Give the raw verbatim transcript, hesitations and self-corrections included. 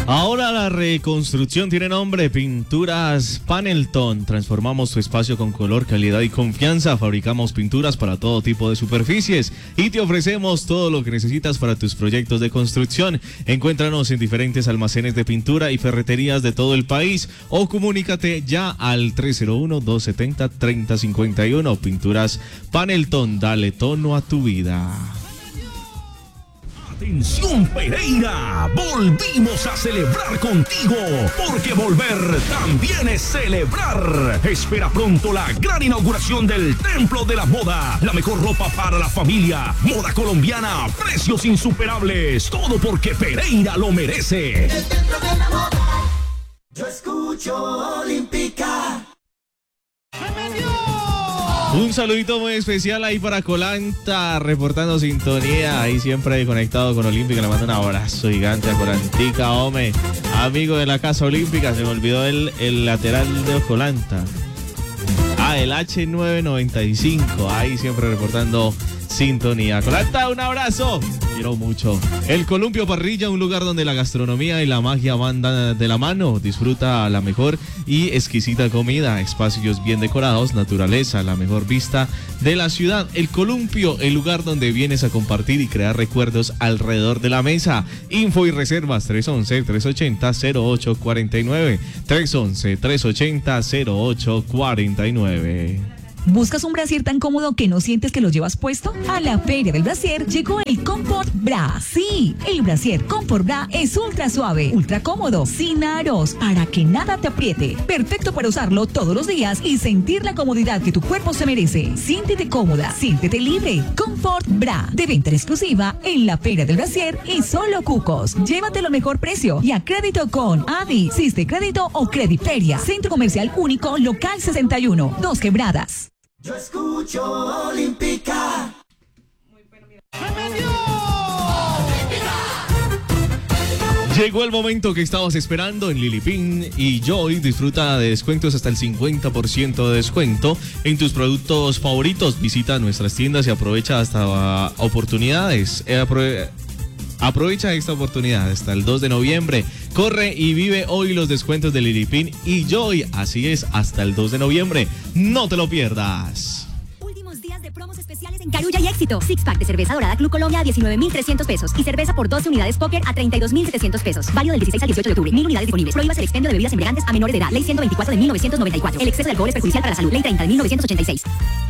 Ahora la reconstrucción tiene nombre, Pinturas Panelton. Transformamos tu espacio con color, calidad y confianza. Fabricamos pinturas para todo tipo de superficies y te ofrecemos todo lo que necesitas para tus proyectos de construcción. Encuéntranos en diferentes almacenes de pintura y ferreterías de todo el país o comunícate ya al tres cero uno, dos siete cero, tres cero cinco uno. Pinturas Panelton, dale tono a tu vida. Atención Pereira, volvimos a celebrar contigo, porque volver también es celebrar. Espera pronto la gran inauguración del Templo de la Moda, la mejor ropa para la familia, moda colombiana, precios insuperables, todo porque Pereira lo merece. El Templo de la Moda, yo escucho Olímpica. Un saludito muy especial ahí para Colanta, reportando sintonía, ahí siempre conectado con Olímpica. Le mando un abrazo gigante a Colantica, hombre, amigo de la Casa Olímpica. Se me olvidó el, el lateral de Colanta. Ah, el H nueve noventa y cinco, ahí siempre reportando sintonía. Colanta, un abrazo. Quiero mucho. El Columpio Parrilla, un lugar donde la gastronomía y la magia van de la mano. Disfruta la mejor y exquisita comida, espacios bien decorados, naturaleza, la mejor vista de la ciudad. El Columpio, el lugar donde vienes a compartir y crear recuerdos alrededor de la mesa. Info y reservas tres once, tres ochenta, cero ocho cuarenta y nueve. tres once, tres ochenta, cero ocho cuarenta y nueve. ¿Buscas un brasier tan cómodo que no sientes que lo llevas puesto? A la Feria del Brasier llegó el Comfort Bra. Sí, el brasier Comfort Bra es ultra suave, ultra cómodo, sin aros, para que nada te apriete. Perfecto para usarlo todos los días y sentir la comodidad que tu cuerpo se merece. Siéntete cómoda, siéntete libre. Comfort Bra, de venta exclusiva en la Feria del Brasier y solo Cucos. Llévatelo mejor precio y a crédito con Adi, Siste Crédito o Crediferia. Centro Comercial Único, Local sesenta y uno, Dos Quebradas. Yo escucho Olímpica. Llegó el momento que estabas esperando en Lilipin y Joy. Disfruta de descuentos hasta el cincuenta por ciento de descuento en tus productos favoritos. Visita nuestras tiendas y aprovecha hasta oportunidades. Eh, aprove Aprovecha esta oportunidad hasta el dos de noviembre. Corre y vive hoy los descuentos de Lilipin y Joy. Así es, hasta el dos de noviembre. No te lo pierdas. Últimos días de promos especiales en Carulla y Éxito. Six pack de cerveza dorada Club Colombia a diecinueve mil trescientos pesos y cerveza por doce unidades Póker a treinta y dos mil setecientos pesos. Válido del dieciséis al dieciocho de octubre. Mil unidades disponibles. Prohíbas el expendio de bebidas embriagantes a menores de edad. Ley ciento veinticuatro de mil novecientos noventa y cuatro. El exceso de alcohol es perjudicial para la salud. Ley treinta de mil novecientos ochenta y seis.